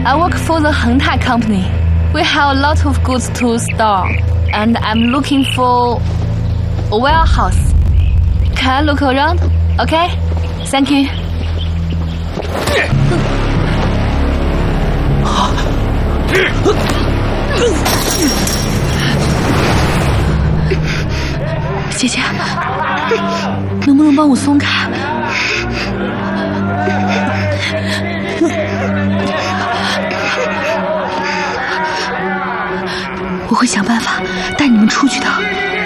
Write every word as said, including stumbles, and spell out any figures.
I work for the Hengtai company. We have a lot of goods to store, and I'm looking for a warehouse. Can I look around? Okay? Thank you. 姐姐，能不能帮我松开？我会想办法带你们出去的。